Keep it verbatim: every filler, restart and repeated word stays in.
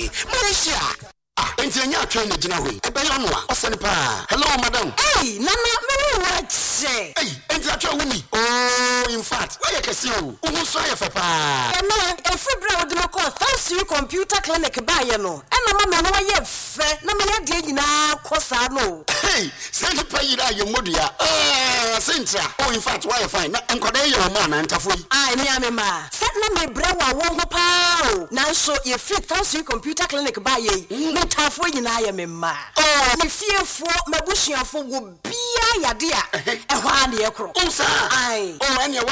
Hey, Malaysia. Ah, enti anya train na gina hoyi. Ebe yo no a, osene pa. Hello madam. Hey, nana me what say? Hey, enti atwa wuni. Oh, in fact, why you kesi o? Uhu so ya fa pa. Ya na, e fribra wo de me call Thanks Computer Clinic ba ye no. E na ma me no ye fe, na me ye de nyina kosa no. Hey, send pa yi da ye modua. Eh, sentra. Oh, in fact, why you fine? Na enkwada ye o ma na ntafo yi. Ai me ame ma. Set na me bra wa wo ho pa o. Na so ye fit Thanks Computer Clinic ba ye. Me tafo nyina ye me ma. Oh, me fiefo mabusuafo wo bia yade a. E hwa na ye kro. Oh, sir. Ai. Oh, and you